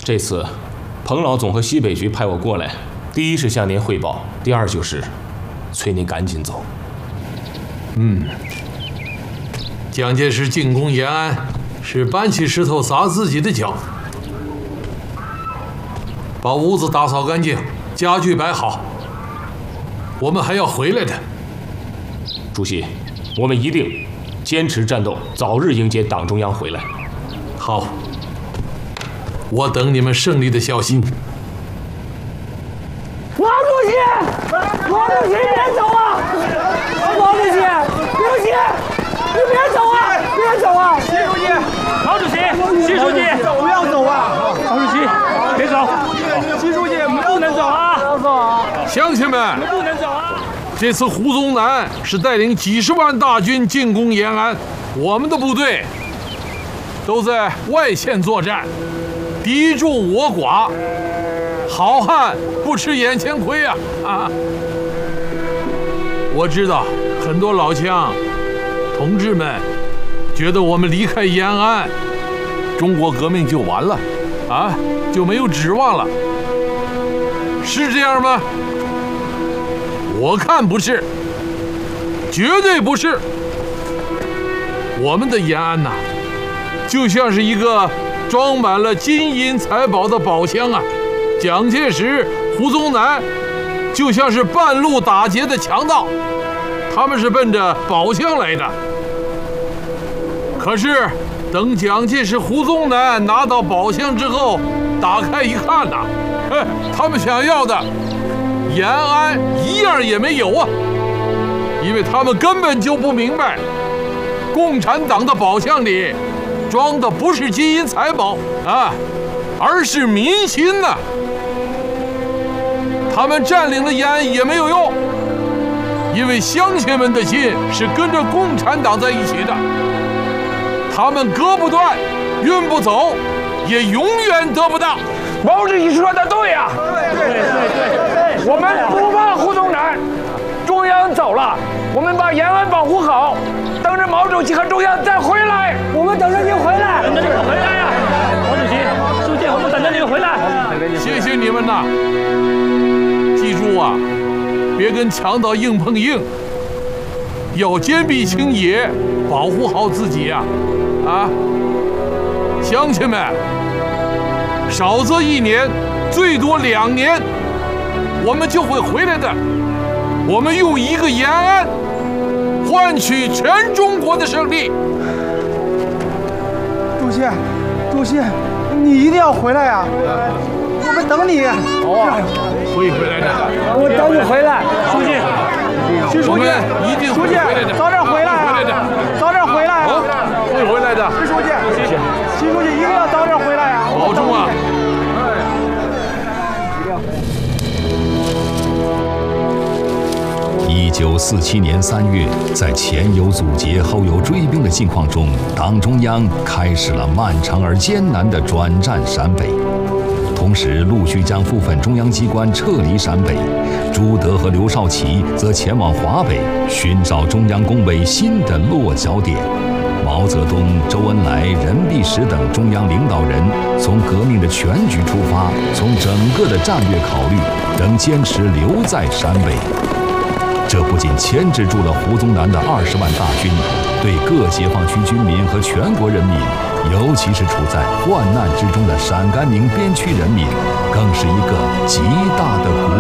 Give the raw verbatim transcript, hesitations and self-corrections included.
这次，彭老总和西北局派我过来，第一是向您汇报，第二就是催您赶紧走。 嗯，蒋介石进攻延安是搬起石头砸自己的脚，把屋子打扫干净，家具摆好，我们还要回来的。 主席，我们一定坚持战斗，早日迎接党中央回来。 好，我等你们胜利的消息。 毛主席，毛主席别走啊！毛主席，刘星，你别走啊！别走啊！习书记，毛主席，习书记，不要走啊！毛主席，别走！习书记，不能走啊！不要走啊！ 乡亲们， 不能走啊！ 这次胡宗南是带领几十万大军进攻延安，我们的部队都在外线作战，敌众我寡，好汉不吃眼前亏啊！啊！我知道很多老乡同志们觉得我们离开延安，中国革命就完了，啊，就没有指望了，是这样吗？我看不是，绝对不是。我们的延安呐、啊，就像是一个装满了金银财宝的宝箱啊！蒋介石、胡宗南就像是半路打劫的强盗，他们是奔着宝箱来的。可是等蒋介石、胡宗南拿到宝箱之后，打开一看呐、啊，哎，他们想要的延安一样也没有啊！因为他们根本就不明白，共产党的宝箱里装的不是金银财宝啊，而是民心呐、啊！他们占领了延安也没有用，因为乡亲们的心是跟着共产党在一起的，他们割不断，运不走，也永远得不到。 毛主席说的对呀、啊，对对对，我们不怕胡宗南，中央走了，我们把延安保护好，等着毛主席和中央再回来。我们等着您回来，等着您回来呀、啊，毛主席、书记，我们等着您回来。 谢谢你们呐！记住啊，别跟强盗硬碰硬，要坚壁清野，保护好自己呀！啊，乡亲们。少则一年，最多两年，我们就会回来的。我们用一个延安换取全中国的胜利。 主席，主席，你一定要回来呀、啊！我们等你。 好啊，会回来的。 我等你回来，书记。 徐书记，一定会回来的。 早点回来啊！早点回来啊！ 会回来的。 徐书记，谢谢。徐书记一定要早点回来啊！ 保重啊！ 一九四七年三月，在前有阻截，后有追兵的境况中，党中央开始了漫长而艰难的转战陕北。同时，陆续将部分中央机关撤离陕北，朱德和刘少奇则前往华北，寻找中央工委新的落脚点。毛泽东、周恩来、任弼时等中央领导人从革命的全局出发，从整个的战略考虑，仍坚持留在陕北。这不仅牵制住了胡宗南的二十万大军，对各解放区军民和全国人民，尤其是处在患难之中的陕甘宁边区人民，更是一个极大的鼓舞。